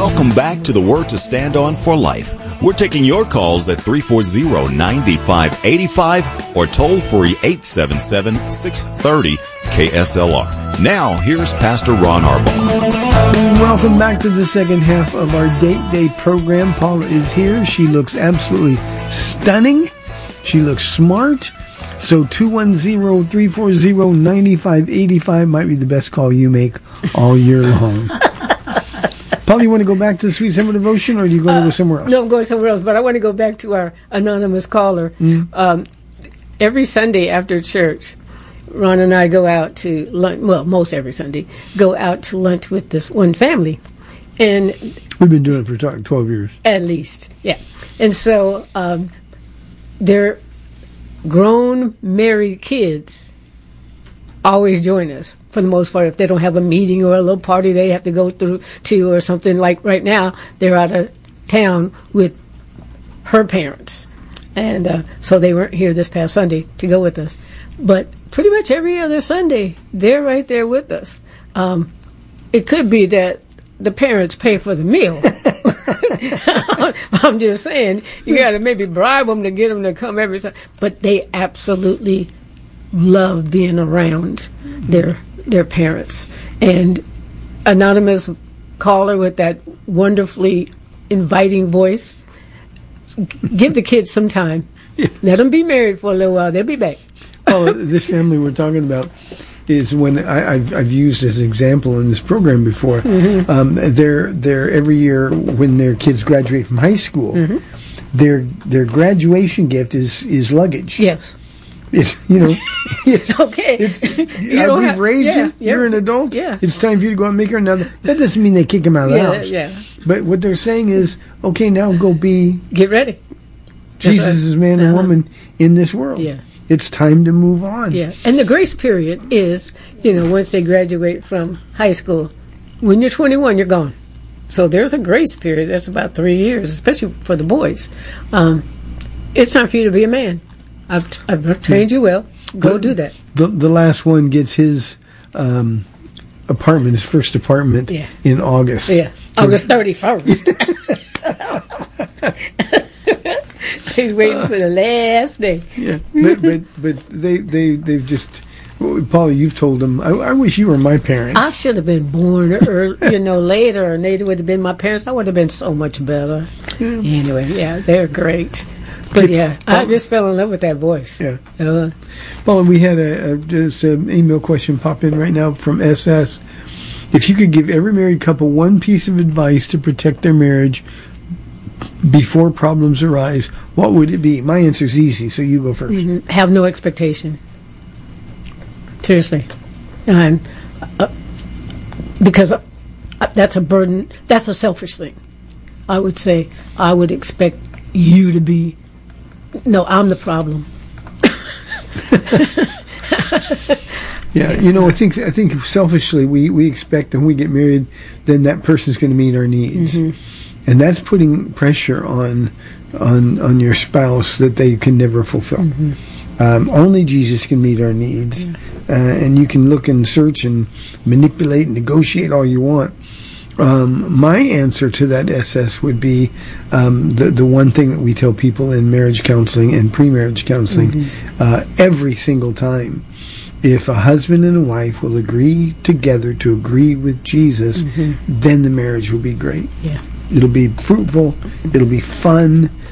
Welcome back to the Word to Stand On for Life. We're taking your calls at 340-9585 or toll free 877-630-KSLR. Now, here's Pastor Ron Arbaugh. Welcome back to the second half of our Date Day program. Paula is here. She looks absolutely stunning. She looks smart. So 210-340-9585 might be the best call you make all year long. Paula, you want to go back to the Sweet Summer Devotion, or are you going to go somewhere else? No, I'm going somewhere else, but I want to go back to our anonymous caller. Every Sunday after church, Ron and I go out to lunch, well, most every Sunday, go out to lunch with this one family. And we've been doing it for 12 years. At least, yeah. And so their grown, married kids always join us for the most part. If they don't have a meeting or a little party they have to go through to or something, like right now, they're out of town with her parents. And so they weren't here this past Sunday to go with us. But pretty much every other Sunday, they're right there with us. It could be that the parents pay for the meal. I'm just saying, you got to maybe bribe them to get them to come every time. But they absolutely love being around their parents. And anonymous caller with that wonderfully inviting voice, give the kids some time. Yeah. Let them be married for a little while. They'll be back. Oh, this family we're talking about is one that I've used as an example in this program before. Mm-hmm. They're every year when their kids graduate from high school, mm-hmm. their graduation gift is luggage. Yes. It's, it's okay. We've raised you. You're an adult. Yeah. It's time for you to go out and make her another. That doesn't mean they kick him out of the house. Yeah. But what they're saying is, okay, now go get ready. Jesus' man and woman in this world. Yeah. It's time to move on. Yeah. And the grace period is, once they graduate from high school, when you're 21, you're gone. So there's a grace period. That's about 3 years, especially for the boys. It's time for you to be a man. I've trained you well. Go do that. The last one gets his apartment, his first apartment, in August. Yeah, August 31st. He's waiting for the last day. Yeah, but they've just. Paula, you've told them. I wish you were my parents. I should have been born later, and they would have been my parents. I would have been so much better. Yeah. Anyway, they're great. But I just fell in love with that voice. Yeah. Paula, we had just an email question pop in right now from SS. If you could give every married couple one piece of advice to protect their marriage before problems arise, what would it be? My answer is easy, so you go first. Mm-hmm. Have no expectation. Seriously. Because that's a burden. That's a selfish thing. I would say I would expect you to be... No, I'm the problem. I think selfishly we expect when we get married, then that person's going to meet our needs, mm-hmm. and that's putting pressure on your spouse that they can never fulfill. Mm-hmm. Only Jesus can meet our needs, and you can look and search and manipulate and negotiate all you want. My answer to that SS would be the one thing that we tell people in marriage counseling and pre-marriage counseling, mm-hmm. Every single time. If a husband and a wife will agree together to agree with Jesus, mm-hmm. then the marriage will be great. Yeah. It'll be fruitful. It'll be fun.